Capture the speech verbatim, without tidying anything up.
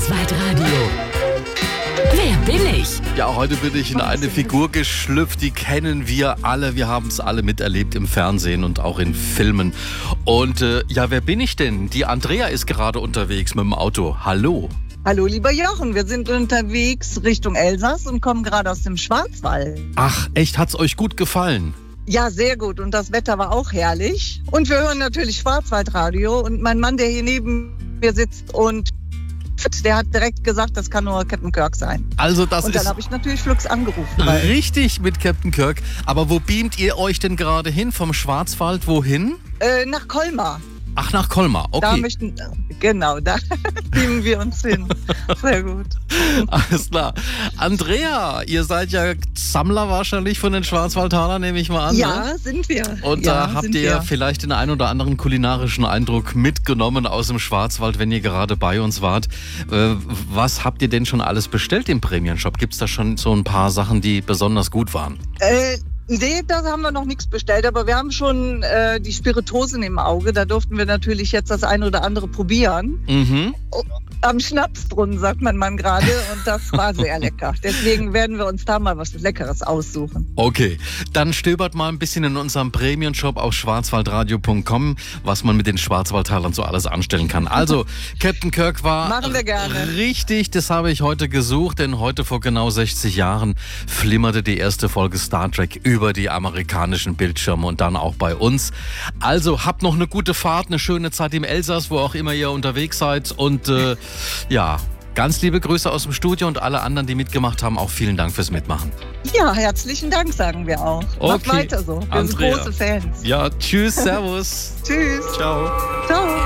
Schwarzwaldradio. Wer bin ich? Ja, heute bin ich in eine Figur geschlüpft, die kennen wir alle. Wir haben es alle miterlebt im Fernsehen und auch in Filmen. Und äh, ja, wer bin ich denn? Die Andrea ist gerade unterwegs mit dem Auto. Hallo. Hallo, lieber Jochen. Wir sind unterwegs Richtung Elsass und kommen gerade aus dem Schwarzwald. Ach, echt? Hat's euch gut gefallen? Ja, sehr gut. Und das Wetter war auch herrlich. Und wir hören natürlich Schwarzwaldradio. Und mein Mann, der hier neben mir sitzt und der hat direkt gesagt, das kann nur Captain Kirk sein. Also das Und dann ist habe ich natürlich flugs angerufen. Weil richtig mit Captain Kirk. Aber wo beamt ihr euch denn gerade hin? Vom Schwarzwald wohin? äh, nach Colmar. Ach, nach Colmar. Da Okay. möchten, genau, da beamen wir uns hin. Sehr gut. Alles klar. Andrea, ihr seid ja Sammler wahrscheinlich von den Schwarzwaldtalern, nehme ich mal an. Ja, Ne? sind wir. Und ja, da habt sind ihr wir. vielleicht den einen oder anderen kulinarischen Eindruck mitgenommen aus dem Schwarzwald, wenn ihr gerade bei uns wart. Äh, was habt ihr denn schon alles bestellt im Premium-Shop? Gibt es da schon so ein paar Sachen, die besonders gut waren? Äh, nee, da haben wir noch nichts bestellt, aber wir haben schon äh, die Spirituosen im Auge. Da durften wir natürlich jetzt das eine oder andere probieren. Mhm. Am Schnapsbrunnen, sagt mein Mann gerade, und das war sehr lecker. Deswegen werden wir uns da mal was Leckeres aussuchen. Okay, dann stöbert mal ein bisschen in unserem Premium-Shop auf schwarzwaldradio punkt com, was man mit den Schwarzwaldtalern so alles anstellen kann. Also, Captain Kirk war Machen wir gerne. richtig, das habe ich heute gesucht, denn heute vor genau sechzig Jahren flimmerte die erste Folge Star Trek über die amerikanischen Bildschirme und dann auch bei uns. Also, habt noch eine gute Fahrt, eine schöne Zeit im Elsass, wo auch immer ihr unterwegs seid und äh, ja, ganz liebe Grüße aus dem Studio und alle anderen, die mitgemacht haben, auch vielen Dank fürs Mitmachen. Ja, herzlichen Dank, sagen wir auch. Macht Okay, weiter so. Wir Andrea. sind große Fans. Ja, tschüss, servus. Tschüss. Ciao. Ciao.